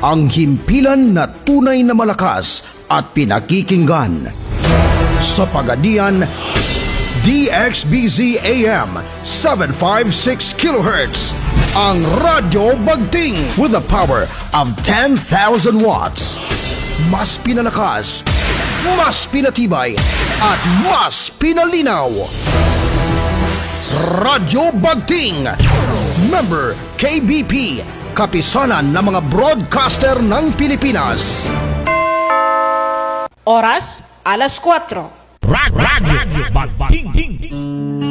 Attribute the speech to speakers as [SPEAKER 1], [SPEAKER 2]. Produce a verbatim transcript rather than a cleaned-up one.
[SPEAKER 1] ang himpilan na tunay na malakas at pinakikinggan. Sa Pagadian, D X B Z A M seven fifty-six kilohertz, ang Radyo Bagting with a power of ten thousand watts. Mas pinalakas, mas pinatibay, at mas pinalinaw. Radyo Bagting, member K B P, kapisanan ng mga broadcaster ng Pilipinas.
[SPEAKER 2] Oras, alas kwatro.
[SPEAKER 3] Radyo Bagting.